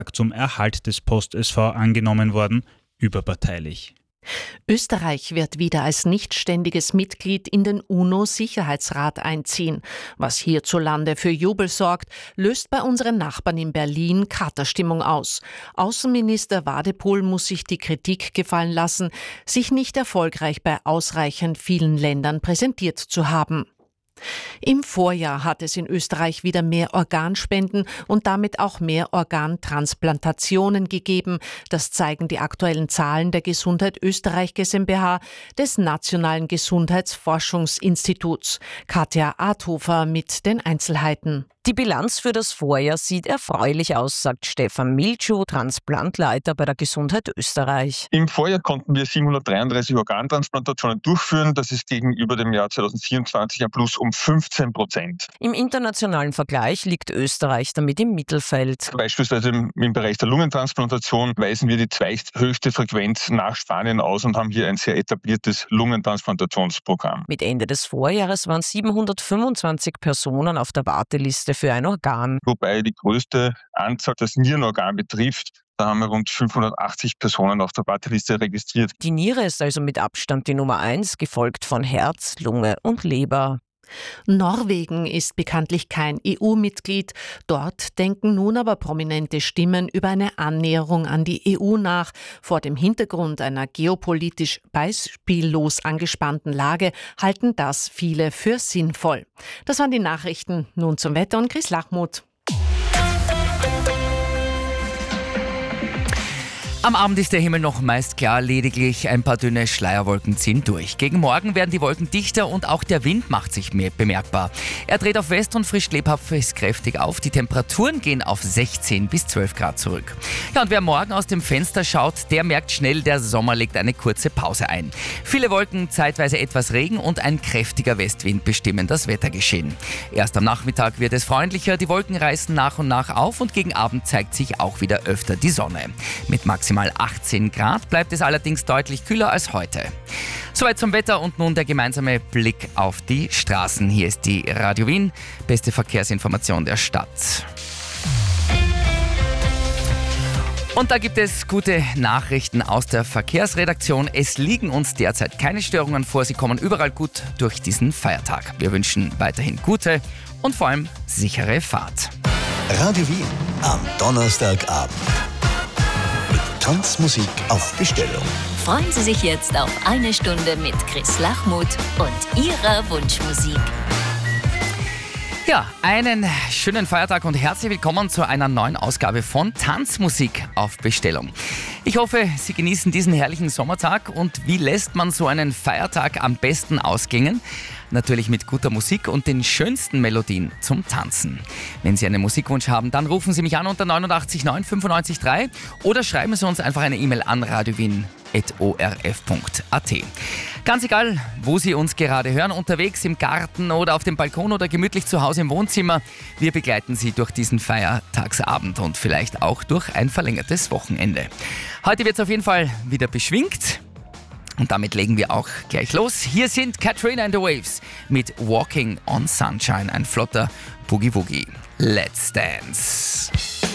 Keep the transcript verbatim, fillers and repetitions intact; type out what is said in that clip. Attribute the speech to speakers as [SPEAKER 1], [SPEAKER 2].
[SPEAKER 1] zum Erhalt des Post-S V angenommen worden, überparteilich.
[SPEAKER 2] Österreich wird wieder als nichtständiges Mitglied in den UNO-Sicherheitsrat einziehen. Was hierzulande für Jubel sorgt, löst bei unseren Nachbarn in Berlin Katerstimmung aus. Außenminister Wadepohl muss sich die Kritik gefallen lassen, sich nicht erfolgreich bei ausreichend vielen Ländern präsentiert zu haben. Im Vorjahr hat es in Österreich wieder mehr Organspenden und damit auch mehr Organtransplantationen gegeben. Das zeigen die aktuellen Zahlen der Gesundheit Österreich GmbH des Nationalen Gesundheitsforschungsinstituts. Katja Arthofer mit den Einzelheiten.
[SPEAKER 3] Die Bilanz für das Vorjahr sieht erfreulich aus, sagt Stefan Miltschuh, Transplantleiter bei der Gesundheit Österreich.
[SPEAKER 4] Im Vorjahr konnten wir siebenhundertdreiunddreißig Organtransplantationen durchführen. Das ist gegenüber dem Jahr zweitausendvierundzwanzig ein Plus um fünfzehn Prozent.
[SPEAKER 3] Im internationalen Vergleich liegt Österreich damit im Mittelfeld.
[SPEAKER 4] Beispielsweise im Bereich der Lungentransplantation weisen wir die zweithöchste Frequenz nach Spanien aus und haben hier ein sehr etabliertes Lungentransplantationsprogramm.
[SPEAKER 3] Mit Ende des Vorjahres waren siebenhundertfünfundzwanzig Personen auf der Warteliste für ein Organ.
[SPEAKER 4] Wobei die größte Anzahl das Nierenorgan betrifft. Da haben wir rund fünfhundertachtzig Personen auf der Warteliste registriert.
[SPEAKER 3] Die Niere ist also mit Abstand die Nummer eins, gefolgt von Herz, Lunge und Leber.
[SPEAKER 2] Norwegen ist bekanntlich kein E U-Mitglied. Dort denken nun aber prominente Stimmen über eine Annäherung an die E U nach. Vor dem Hintergrund einer geopolitisch beispiellos angespannten Lage halten das viele für sinnvoll. Das waren die Nachrichten. Nun zum Wetter und Chris Lachmuth.
[SPEAKER 5] Am Abend ist der Himmel noch meist klar, lediglich ein paar dünne Schleierwolken ziehen durch. Gegen Morgen werden die Wolken dichter und auch der Wind macht sich mehr bemerkbar. Er dreht auf West und frischt lebhaft kräftig auf. Die Temperaturen gehen auf sechzehn bis zwölf Grad zurück. Ja, und wer morgen aus dem Fenster schaut, der merkt schnell, der Sommer legt eine kurze Pause ein. Viele Wolken, zeitweise etwas Regen und ein kräftiger Westwind bestimmen das Wettergeschehen. Erst am Nachmittag wird es freundlicher, die Wolken reißen nach und nach auf und gegen Abend zeigt sich auch wieder öfter die Sonne. Mit maximal achtzehn Grad bleibt es allerdings deutlich kühler als heute. Soweit zum Wetter und nun der gemeinsame Blick auf die Straßen. Hier ist die Radio Wien, beste Verkehrsinformation der Stadt. Und da gibt es gute Nachrichten aus der Verkehrsredaktion. Es liegen uns derzeit keine Störungen vor. Sie kommen überall gut durch diesen Feiertag. Wir wünschen weiterhin gute und vor allem sichere Fahrt.
[SPEAKER 6] Radio Wien am Donnerstagabend. Tanzmusik auf Bestellung.
[SPEAKER 7] Freuen Sie sich jetzt auf eine Stunde mit Chris Lachmuth und ihrer Wunschmusik.
[SPEAKER 5] Ja, einen schönen Feiertag und herzlich willkommen zu einer neuen Ausgabe von Tanzmusik auf Bestellung. Ich hoffe, Sie genießen diesen herrlichen Sommertag und wie lässt man so einen Feiertag am besten ausgehen? Natürlich mit guter Musik und den schönsten Melodien zum Tanzen. Wenn Sie einen Musikwunsch haben, dann rufen Sie mich an unter neunundachtzig neun fünfundneunzig drei oder schreiben Sie uns einfach eine E-Mail an radiowien at o r f punkt a t. Ganz egal, wo Sie uns gerade hören, unterwegs im Garten oder auf dem Balkon oder gemütlich zu Hause im Wohnzimmer, wir begleiten Sie durch diesen Feiertagsabend und vielleicht auch durch ein verlängertes Wochenende. Heute wird es auf jeden Fall wieder beschwingt. Und damit legen wir auch gleich los. Hier sind Katrina and the Waves mit Walking on Sunshine, ein flotter Boogie Woogie. Let's dance.